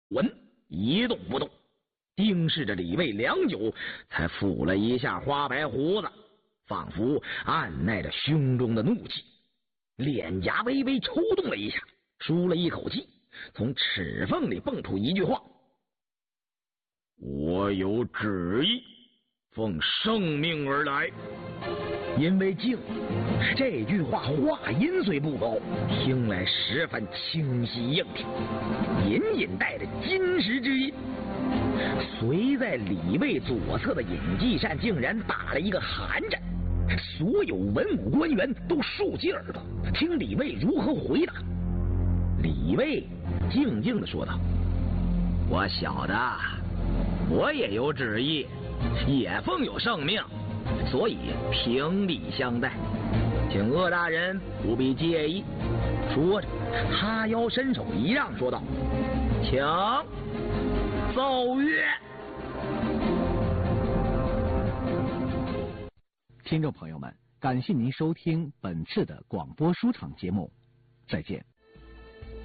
稳，一动不动，盯视着李卫良久，才抚了一下花白胡子，仿佛按耐着胸中的怒气，脸颊微微抽动了一下，舒了一口气，从齿缝里蹦出一句话：我有旨意，奉圣命而来。因为静，这句话话音虽不高，听来十分清晰硬挺，隐隐带着金石之音。随在李卫左侧的尹继善竟然打了一个寒战，所有文武官员都竖起耳朵，听李卫如何回答。李卫静静地说道：我晓得，我也有旨意，也奉有圣命，所以平礼相待，请鄂大人不必介意。说着，哈腰伸手一让，说道：请奏乐。 听众朋友们，感谢您收听本次的广播书场节目，再见。